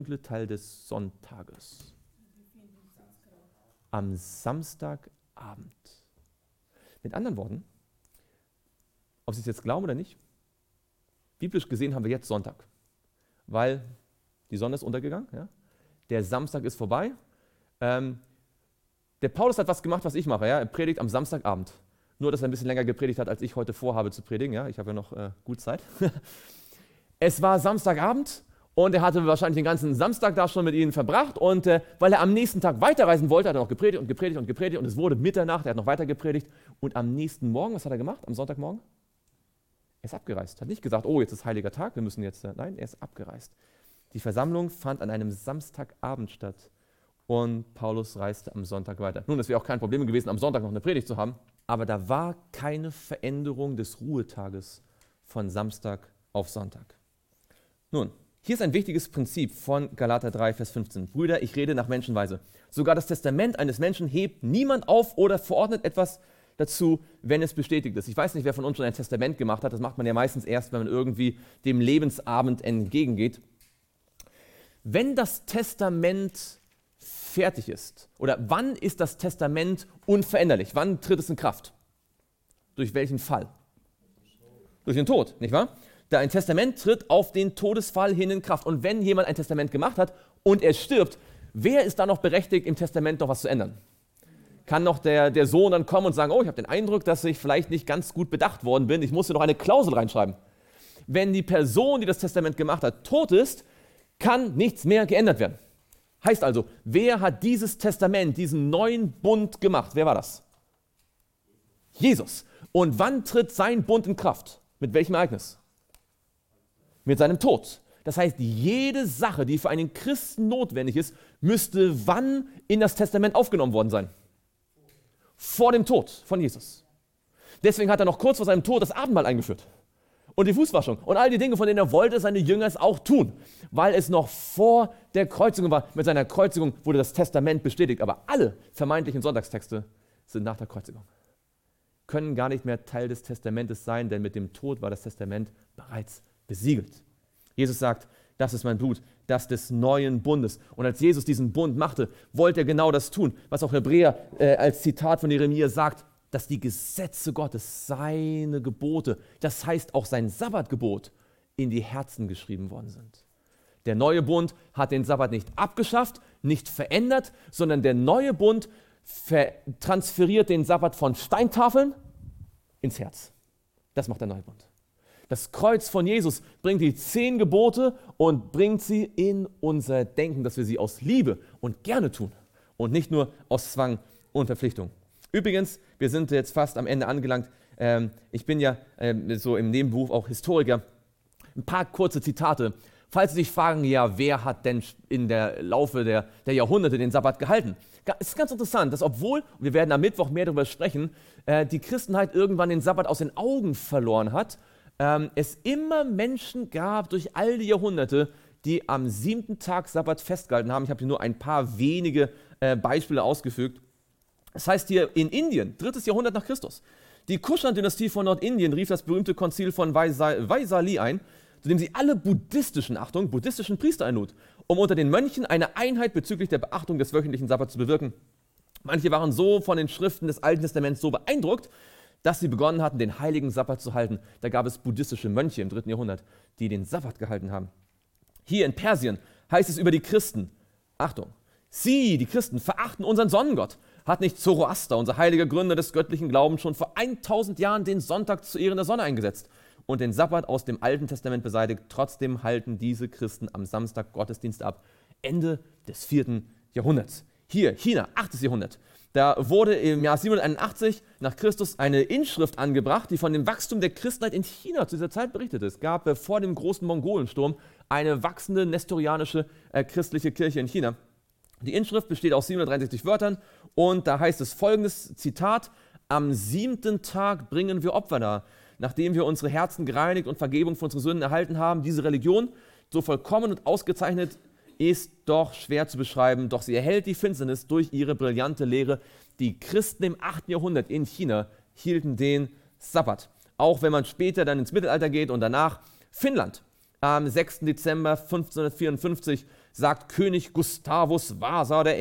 dunkle Teil des Sonntages. Am Samstagabend. Mit anderen Worten, ob Sie es jetzt glauben oder nicht, biblisch gesehen haben wir jetzt Sonntag, weil die Sonne ist untergegangen, ja? Der Samstag ist vorbei. Der Paulus hat was gemacht, was ich mache. Ja? Er predigt am Samstagabend. Nur, dass er ein bisschen länger gepredigt hat, als ich heute vorhabe zu predigen. Ja? Ich habe ja noch gut Zeit. Es war Samstagabend und er hatte wahrscheinlich den ganzen Samstag da schon mit ihnen verbracht. Und weil er am nächsten Tag weiterreisen wollte, hat er noch gepredigt und gepredigt und gepredigt. Und es wurde Mitternacht, er hat noch weiter gepredigt. Und am nächsten Morgen, was hat er gemacht? Am Sonntagmorgen? Er ist abgereist. Hat nicht gesagt, oh, jetzt ist heiliger Tag, wir müssen jetzt. Nein, er ist abgereist. Die Versammlung fand an einem Samstagabend statt und Paulus reiste am Sonntag weiter. Nun, es wäre auch kein Problem gewesen, am Sonntag noch eine Predigt zu haben, aber da war keine Veränderung des Ruhetages von Samstag auf Sonntag. Nun, hier ist ein wichtiges Prinzip von Galater 3, Vers 15. Brüder, ich rede nach Menschenweise. Sogar das Testament eines Menschen hebt niemand auf oder verordnet etwas dazu, wenn es bestätigt ist. Ich weiß nicht, wer von uns schon ein Testament gemacht hat. Das macht man ja meistens erst, wenn man irgendwie dem Lebensabend entgegengeht. Wenn das Testament fertig ist, oder wann ist das Testament unveränderlich? Wann tritt es in Kraft? Durch welchen Fall? Durch den Tod, nicht wahr? Da ein Testament tritt auf den Todesfall hin in Kraft. Und wenn jemand ein Testament gemacht hat und er stirbt, wer ist da noch berechtigt, im Testament noch was zu ändern? Kann noch der Sohn dann kommen und sagen, oh, ich habe den Eindruck, dass ich vielleicht nicht ganz gut bedacht worden bin, ich muss hier noch eine Klausel reinschreiben. Wenn die Person, die das Testament gemacht hat, tot ist, kann nichts mehr geändert werden. Heißt also, wer hat dieses Testament, diesen neuen Bund gemacht? Wer war das? Jesus. Und wann tritt sein Bund in Kraft? Mit welchem Ereignis? Mit seinem Tod. Das heißt, jede Sache, die für einen Christen notwendig ist, müsste wann in das Testament aufgenommen worden sein? Vor dem Tod von Jesus. Deswegen hat er noch kurz vor seinem Tod das Abendmahl eingeführt. Und die Fußwaschung und all die Dinge, von denen er wollte, seine Jünger es auch tun, weil es noch vor der Kreuzigung war. Mit seiner Kreuzigung wurde das Testament bestätigt, aber alle vermeintlichen Sonntagstexte sind nach der Kreuzigung. Können gar nicht mehr Teil des Testamentes sein, denn mit dem Tod war das Testament bereits besiegelt. Jesus sagt, das ist mein Blut, das des neuen Bundes. Und als Jesus diesen Bund machte, wollte er genau das tun, was auch Hebräer als Zitat von Jeremia sagt, dass die Gesetze Gottes, seine Gebote, das heißt auch sein Sabbatgebot, in die Herzen geschrieben worden sind. Der neue Bund hat den Sabbat nicht abgeschafft, nicht verändert, sondern der neue Bund transferiert den Sabbat von Steintafeln ins Herz. Das macht der neue Bund. Das Kreuz von Jesus bringt die 10 Gebote und bringt sie in unser Denken, dass wir sie aus Liebe und gerne tun und nicht nur aus Zwang und Verpflichtung. Übrigens, wir sind jetzt fast am Ende angelangt. Ich bin ja so im Nebenberuf auch Historiker. Ein paar kurze Zitate. Falls Sie sich fragen, ja, wer hat denn in der Laufe der Jahrhunderte den Sabbat gehalten? Es ist ganz interessant, dass obwohl, wir werden am Mittwoch mehr darüber sprechen, die Christenheit irgendwann den Sabbat aus den Augen verloren hat, es immer Menschen gab durch all die Jahrhunderte, die am 7. Tag Sabbat festgehalten haben. Ich habe hier nur ein paar wenige Beispiele ausgefügt. Das heißt hier in Indien, 3. Jahrhundert nach Christus. Die Kushan-Dynastie von Nordindien rief das berühmte Konzil von Vaisali ein, zu dem sie alle buddhistischen Priester einlud, um unter den Mönchen eine Einheit bezüglich der Beachtung des wöchentlichen Sabbats zu bewirken. Manche waren so von den Schriften des Alten Testaments so beeindruckt, dass sie begonnen hatten, den heiligen Sabbat zu halten. Da gab es buddhistische Mönche im 3. Jahrhundert, die den Sabbat gehalten haben. Hier in Persien heißt es über die Christen, Achtung, sie, die Christen, verachten unseren Sonnengott. Hat nicht Zoroaster, unser heiliger Gründer des göttlichen Glaubens, schon vor 1000 Jahren den Sonntag zu Ehren der Sonne eingesetzt und den Sabbat aus dem Alten Testament beseitigt? Trotzdem halten diese Christen am Samstag Gottesdienste ab. Ende des 4. Jahrhunderts. Hier, China, 8. Jahrhundert. Da wurde im Jahr 781 nach Christus eine Inschrift angebracht, die von dem Wachstum der Christenheit in China zu dieser Zeit berichtet. Es gab vor dem großen Mongolensturm eine wachsende nestorianische christliche Kirche in China. Die Inschrift besteht aus 763 Wörtern und da heißt es folgendes Zitat: Am 7. Tag bringen wir Opfer dar, nachdem wir unsere Herzen gereinigt und Vergebung von unseren Sünden erhalten haben. Diese Religion, so vollkommen und ausgezeichnet, ist doch schwer zu beschreiben, doch sie erhält die Finsternis durch ihre brillante Lehre. Die Christen im 8. Jahrhundert in China hielten den Sabbat. Auch wenn man später dann ins Mittelalter geht und danach Finnland. Am 6. Dezember 1554 sagt König Gustavus Vasa I.